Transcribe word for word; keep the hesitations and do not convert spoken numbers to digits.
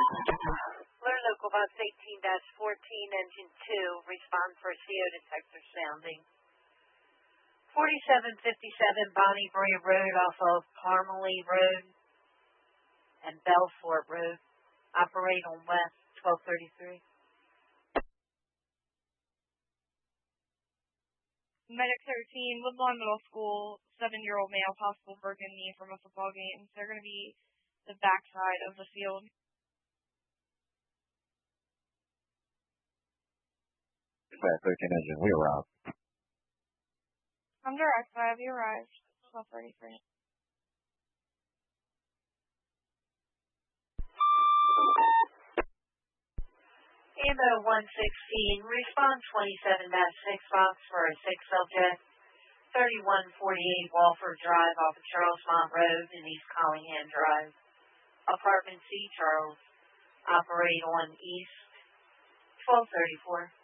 Blue Local Bus eighteen fourteen, Engine two, respond for C O detector sounding. forty-seven fifty-seven Bonnie Bray Road off of Parmalee Road and Belfort Road. Operate on West twelve thirty-three. Medic thirteen, Woodlawn Middle School, seven-year-old male, possible broken knee from a football game. So they're going to be the backside of the field. Flat thirteen engine, we arrived. I'm direct five, you arrived. twelve thirty-three. Ammo one sixteen, respond twenty-seven six box for a six subject, thirty-one forty-eight Walford Drive off of Charlesmont Road and East Collingham Drive. Apartment C, Charles. Operate on East twelve thirty-four.